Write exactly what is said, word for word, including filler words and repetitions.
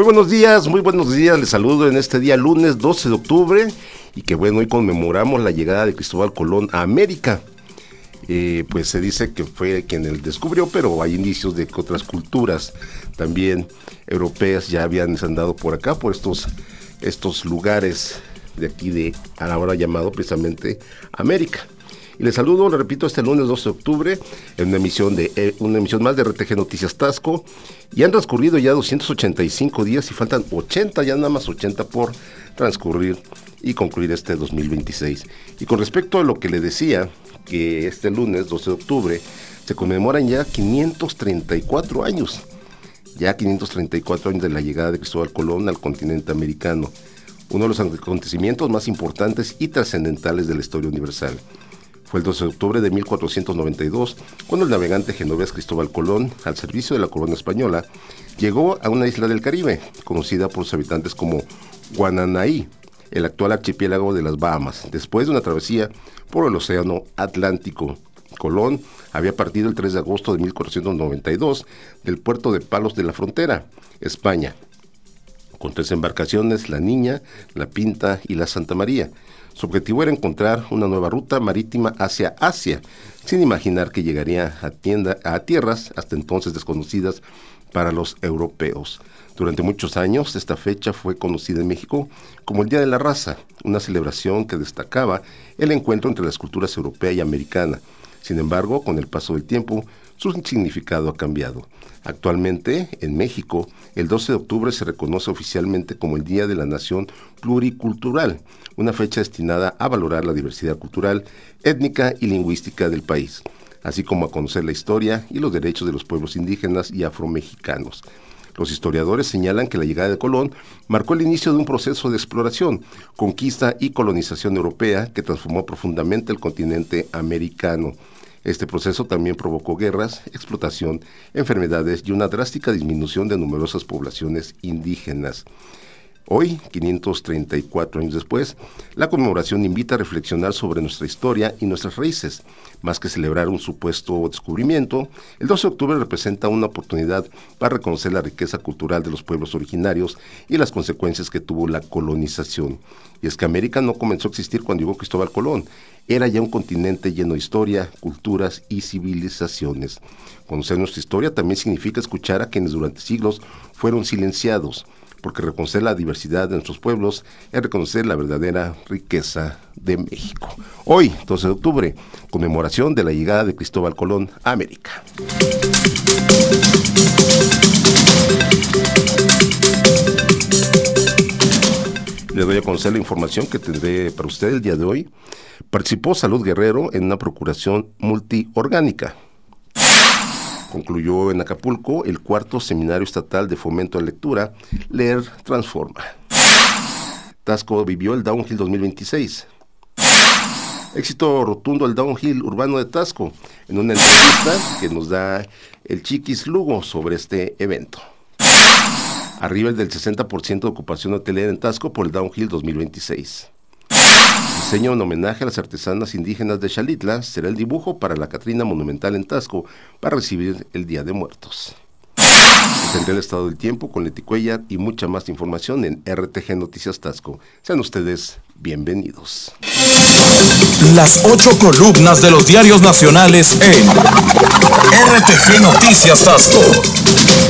Muy buenos días, muy buenos días, les saludo en este día lunes doce de octubre y que bueno, hoy conmemoramos la llegada de Cristóbal Colón a América. Eh, pues se dice que fue quien él descubrió, pero hay indicios de que otras culturas también europeas ya habían andado por acá, por estos, estos lugares de aquí de ahora llamado precisamente América. Y les saludo, le repito, este lunes doce de octubre en una emisión de eh, una emisión más de R T G Noticias Tasco. Y han transcurrido ya doscientos ochenta y cinco días y faltan ochenta, ya nada más ochenta por transcurrir y concluir este dos mil veintiséis. Y con respecto a lo que le decía, que este lunes doce de octubre se conmemoran ya quinientos treinta y cuatro años, ya quinientos treinta y cuatro años de la llegada de Cristóbal Colón al continente americano, uno de los acontecimientos más importantes y trascendentales de la historia universal. Fue el doce de octubre de mil cuatrocientos noventa y dos cuando el navegante genovés Cristóbal Colón, al servicio de la corona española, llegó a una isla del Caribe, conocida por sus habitantes como Guananaí, el actual archipiélago de las Bahamas, después de una travesía por el océano Atlántico. Colón había partido el tres de agosto de mil cuatrocientos noventa y dos del puerto de Palos de la Frontera, España, con tres embarcaciones, la Niña, la Pinta y la Santa María. Su objetivo era encontrar una nueva ruta marítima hacia Asia, sin imaginar que llegaría a, tienda, a tierras hasta entonces desconocidas para los europeos. Durante muchos años, esta fecha fue conocida en México como el Día de la Raza, una celebración que destacaba el encuentro entre las culturas europea y americana. Sin embargo, con el paso del tiempo, su significado ha cambiado. Actualmente, en México, el doce de octubre se reconoce oficialmente como el Día de la Nación Pluricultural, una fecha destinada a valorar la diversidad cultural, étnica y lingüística del país, así como a conocer la historia y los derechos de los pueblos indígenas y afromexicanos. Los historiadores señalan que la llegada de Colón marcó el inicio de un proceso de exploración, conquista y colonización europea que transformó profundamente el continente americano. Este proceso también provocó guerras, explotación, enfermedades y una drástica disminución de numerosas poblaciones indígenas. Hoy, quinientos treinta y cuatro años después, la conmemoración invita a reflexionar sobre nuestra historia y nuestras raíces. Más que celebrar un supuesto descubrimiento, el doce de octubre representa una oportunidad para reconocer la riqueza cultural de los pueblos originarios y las consecuencias que tuvo la colonización. Y es que América no comenzó a existir cuando llegó Cristóbal Colón. Era ya un continente lleno de historia, culturas y civilizaciones. Conocer nuestra historia también significa escuchar a quienes durante siglos fueron silenciados, porque reconocer la diversidad de nuestros pueblos es reconocer la verdadera riqueza de México. Hoy, doce de octubre, conmemoración de la llegada de Cristóbal Colón a América. Les doy a conocer la información que tendré para usted el día de hoy. Participó Salud Guerrero en una procuración multiorgánica. Concluyó en Acapulco el cuarto Seminario Estatal de Fomento a la Lectura, Leer Transforma. Tasco vivió el Downhill dos mil veintiséis. Éxito rotundo el Downhill urbano de Tasco, en una entrevista que nos da el Chiquis Lugo sobre este evento. Arriba el del sesenta por ciento de ocupación hotelera en Tasco por el Downhill dos mil veintiséis. Diseño en homenaje a las artesanas indígenas de Xalitla será el dibujo para la Catrina Monumental en Tasco para recibir el Día de Muertos. Tendré el estado del tiempo con Leti Cuellar y mucha más información en R T G Noticias Tasco. Sean ustedes bienvenidos. Las ocho columnas de los diarios nacionales en R T G Noticias Tasco.